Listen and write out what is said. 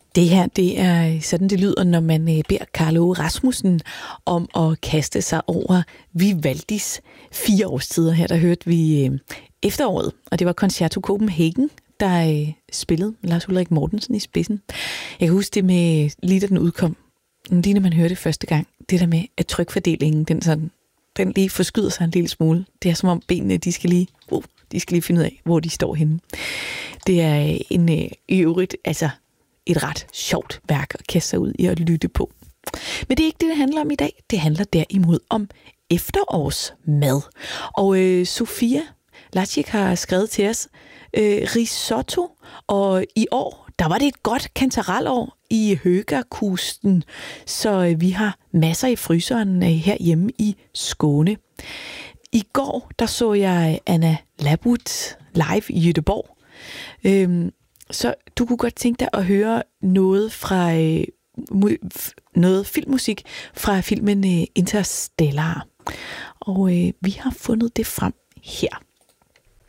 Det her, det er sådan, det lyder, når man beder Karl Aage Rasmussen om at kaste sig over Vivaldis 4 årstider. Her der hørte vi efteråret, og det var Concerto Copenhagen, der spillede Lars Ulrik Mortensen i spidsen. Jeg kan huske det med, lige da den udkom, lige når man hørte det første gang, det der med, at trykfordelingen, den lige forskyder sig en lille smule. Det er som om benene, de skal lige finde ud af, hvor de står henne. Det er i øvrigt, altså et ret sjovt værk at kaste sig ud i at lytte på. Men det er ikke det handler om i dag. Det handler derimod om efterårsmad. Og Sofia Lacic har skrevet til os risotto, og i år, der var det et godt kantarelår i Högakusten, så vi har masser i fryseren herhjemme i Skåne. I går, der så jeg Anna Labut live i Göteborg. Så du kunne godt tænke dig at høre noget fra noget filmmusik fra filmen Interstellar. Og vi har fundet det frem her.